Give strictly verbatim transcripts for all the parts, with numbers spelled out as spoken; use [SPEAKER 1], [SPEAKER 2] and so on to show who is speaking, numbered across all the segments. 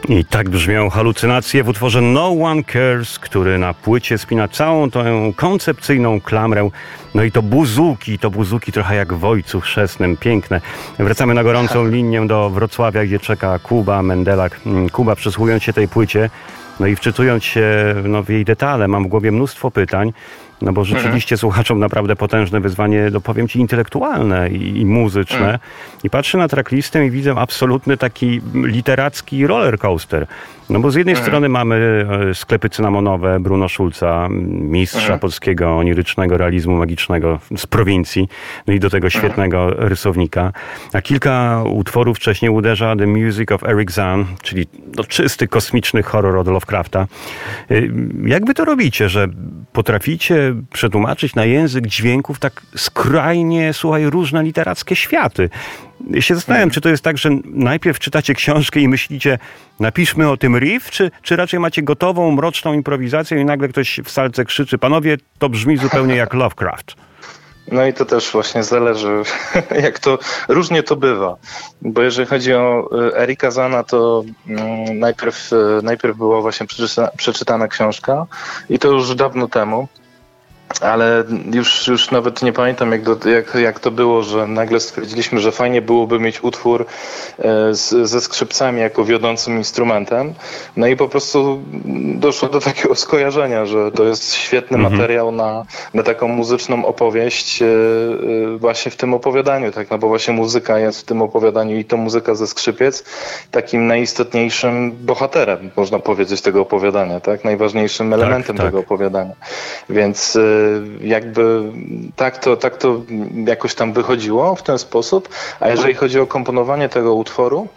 [SPEAKER 1] I tak brzmią halucynacje w utworze No One Cares, który na płycie spina całą tę koncepcyjną klamrę. No i to buzuki, to buzuki trochę jak w Ojcu Chrzestnym, piękne. Wracamy na gorącą linię do Wrocławia, gdzie czeka Kuba Mendelak. Kuba, przysłuchując się tej płycie, no i wczytując się no, w jej detale, mam w głowie mnóstwo pytań. No bo rzeczywiście mhm. słuchaczom naprawdę potężne wyzwanie, no powiem ci, intelektualne i, i muzyczne. Mhm. I patrzę na tracklistę i widzę absolutny taki literacki rollercoaster. No bo z jednej mhm. strony mamy sklepy cynamonowe Bruno Schulza, mistrza mhm. polskiego onirycznego realizmu magicznego z prowincji, no i do tego świetnego mhm. rysownika. A kilka utworów wcześniej uderza The Music of Eric Zahn, czyli no, czysty kosmiczny horror od Lovecrafta. Jak wy to robicie, że potraficie przetłumaczyć na język dźwięków tak skrajnie, słuchaj, różne literackie światy? Ja się zastanawiam, czy to jest tak, że najpierw czytacie książkę i myślicie, napiszmy o tym riff, czy, czy raczej macie gotową, mroczną improwizację i nagle ktoś w salce krzyczy, panowie, to brzmi zupełnie jak Lovecraft.
[SPEAKER 2] No i to też właśnie zależy, jak to, różnie to bywa. Bo jeżeli chodzi o Erika Zahna, to najpierw, najpierw była właśnie przeczytana, przeczytana książka i to już dawno temu. Ale już, już nawet nie pamiętam, jak, do, jak, jak to było, że nagle stwierdziliśmy, że fajnie byłoby mieć utwór z, ze skrzypcami jako wiodącym instrumentem. No i po prostu doszło do takiego skojarzenia, że to jest świetny mhm. materiał na, na taką muzyczną opowieść właśnie w tym opowiadaniu, tak? No bo właśnie muzyka jest w tym opowiadaniu i to muzyka ze skrzypiec takim najistotniejszym bohaterem, można powiedzieć, tego opowiadania, tak? Najważniejszym elementem tak, tak. tego opowiadania. Więc jakby tak to, tak to jakoś tam wychodziło w ten sposób, a jeżeli chodzi o komponowanie tego utworu,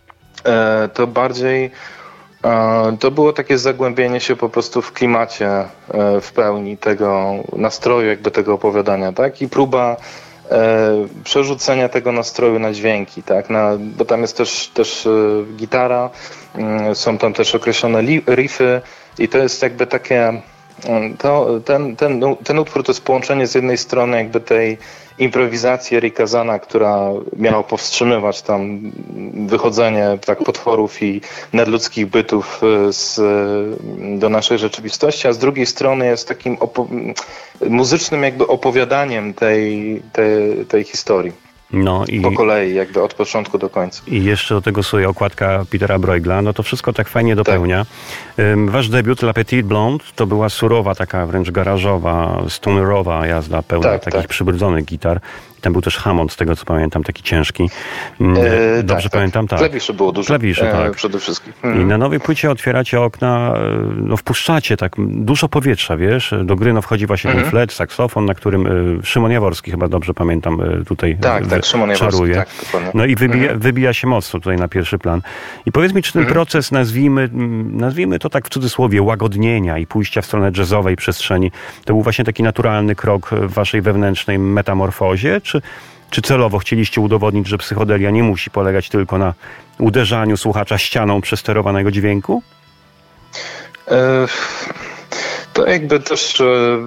[SPEAKER 2] to bardziej to było takie zagłębienie się po prostu w klimacie w pełni tego nastroju jakby tego opowiadania, tak? I próba przerzucenia tego nastroju na dźwięki, tak? Na, bo tam jest też, też gitara, są tam też określone riffy i to jest jakby takie To, ten, ten, ten utwór to jest połączenie z jednej strony jakby tej improwizacji Erika Zahna, która miała powstrzymywać tam wychodzenie tak potworów i nadludzkich bytów z, do naszej rzeczywistości, a z drugiej strony jest takim opo- muzycznym jakby opowiadaniem tej, tej, tej historii.
[SPEAKER 1] No i,
[SPEAKER 2] po kolei, jakby od początku do końca.
[SPEAKER 1] I jeszcze do tego sobie okładka Petera Bruegla, no to wszystko tak fajnie dopełnia. Tak. Wasz debiut La Petite Blonde to była surowa, taka wręcz garażowa, stonerowa jazda, pełna tak, takich tak. przybrudzonych gitar. Tam był też Hammond, z tego co pamiętam, taki ciężki.
[SPEAKER 2] E,
[SPEAKER 1] Dobrze
[SPEAKER 2] tak,
[SPEAKER 1] pamiętam? Tak.
[SPEAKER 2] Klawiszy było dużo.
[SPEAKER 1] Klawiszy, tak.
[SPEAKER 2] E, przede wszystkim.
[SPEAKER 1] Mhm. I na nowej płycie otwieracie okna, no wpuszczacie tak dużo powietrza, wiesz. Do gry no wchodzi właśnie mhm. ten flet, saksofon, na którym y, Szymon Jaworski, chyba dobrze pamiętam, y, tutaj
[SPEAKER 2] tak, w, tak, Szymon Jaworski, czaruje. Tak,
[SPEAKER 1] no i wybija, mhm. wybija się mocno tutaj na pierwszy plan. I powiedz mi, czy ten mhm. proces, nazwijmy, nazwijmy to tak w cudzysłowie, łagodnienia i pójścia w stronę jazzowej przestrzeni, to był właśnie taki naturalny krok w waszej wewnętrznej metamorfozie, czy Czy celowo chcieliście udowodnić, że psychodelia nie musi polegać tylko na uderzaniu słuchacza ścianą przesterowanego dźwięku?
[SPEAKER 2] E, to jakby też,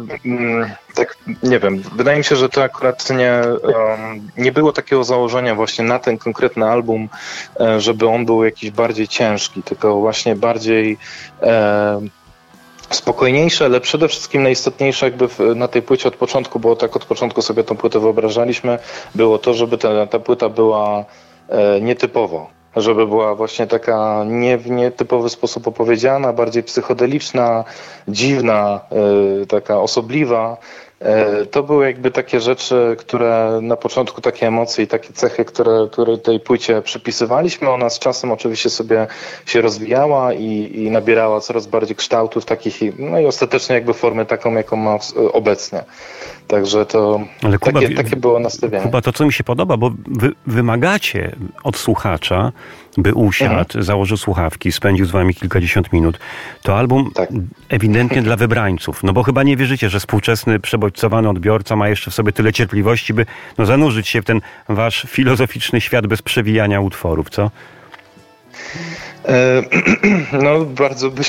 [SPEAKER 2] tak nie wiem, wydaje mi się, że to akurat nie, nie było takiego założenia właśnie na ten konkretny album, żeby on był jakiś bardziej ciężki, tylko właśnie bardziej e, spokojniejsze, ale przede wszystkim najistotniejsze jakby na tej płycie od początku, bo tak od początku sobie tą płytę wyobrażaliśmy, było to, żeby ta, ta płyta była e, nietypowo, żeby była właśnie taka nie w nietypowy sposób opowiedziana, bardziej psychodeliczna, dziwna, e, taka osobliwa. To były jakby takie rzeczy, które na początku, takie emocje i takie cechy, które, które tej płycie przypisywaliśmy. Ona z czasem oczywiście sobie się rozwijała i, i nabierała coraz bardziej kształtów takich, no i ostatecznie jakby formy taką, jaką ma obecnie. Także to Ale Kuba, takie, takie było nastawienie.
[SPEAKER 1] Kuba, to co mi się podoba, bo wy wymagacie od słuchacza, by usiadł, mhm. założył słuchawki, spędził z wami kilkadziesiąt minut. To album tak. ewidentnie dla wybrańców. No bo chyba nie wierzycie, że współczesny, przebodźcowany odbiorca ma jeszcze w sobie tyle cierpliwości, by no, zanurzyć się w ten wasz filozoficzny świat bez przewijania utworów, co?
[SPEAKER 2] No bardzo byśmy